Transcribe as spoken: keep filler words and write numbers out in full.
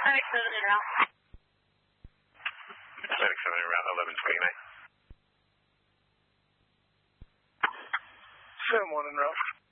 Medic seven en route. Medic seven en route, eleven twenty-nine. seven one en route.